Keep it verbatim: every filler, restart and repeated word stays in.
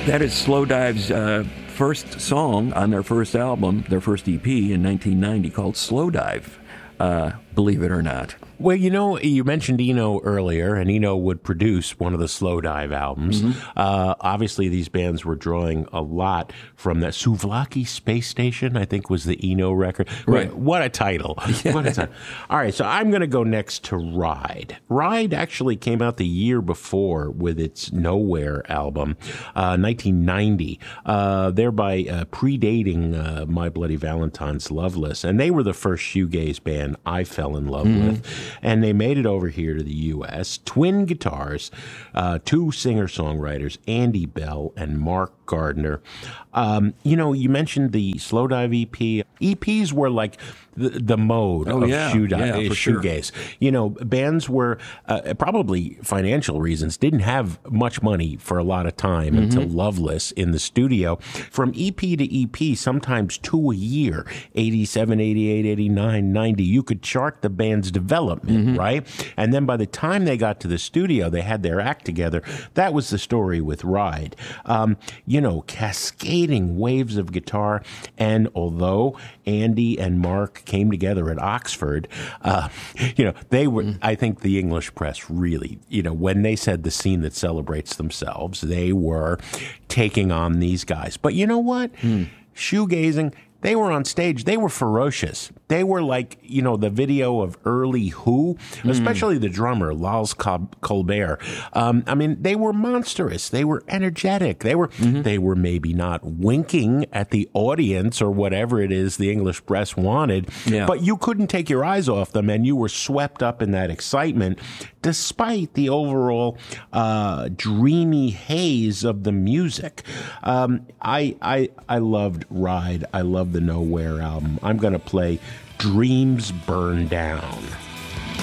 That is Slowdive's uh, first song on their first album, their first E P in nineteen ninety called Slowdive, uh, believe it or not. Well, you know, you mentioned Eno earlier, and Eno would produce one of the Slowdive albums. Mm-hmm. Uh, obviously, these bands were drawing a lot from that Souvlaki Space Station, I think was the Eno record. Right. What a title. Yeah. What a title. All right, so I'm going to go next to Ride. Ride actually came out the year before with its Nowhere album, uh, nineteen ninety, uh, thereby uh, predating uh, My Bloody Valentine's Loveless. And they were the first shoegaze band I fell in love mm-hmm. with. And they made it over here to the U S Twin guitars, uh, two singer-songwriters, Andy Bell and Mark Gardner. Um, you know, you mentioned the Slowdive E P. E Ps were like the, the mode oh, of yeah. shoe yeah, uh, sure. shoegaze. You know, bands were, uh, probably financial reasons, didn't have much money for a lot of time mm-hmm. until Loveless in the studio. From E P to E P, sometimes two a year, eighty-seven, eighty-eight, eighty-nine, ninety. You could chart the band's development, mm-hmm. right? And then by the time they got to the studio, they had their act together. That was the story with Ride. Um, you know, cascading waves of guitar. And although Andy and Mark came together at Oxford, uh, you know, they were, mm. I think the English press really, you know, when they said the scene that celebrates themselves, they were taking on these guys. But you know what? Mm. Shoegazing, they were on stage. They were ferocious. They were like, you know, the video of early Who, mm. especially the drummer, Lals Colbert. Um, I mean, they were monstrous. They were energetic. They were, mm-hmm. they were maybe not winking at the audience or whatever it is the English press wanted, yeah. but you couldn't take your eyes off them, and you were swept up in that excitement, despite the overall uh, dreamy haze of the music. Um, I, I, I loved Ride. I loved the Nowhere album. I'm going to play Dreams Burn Down.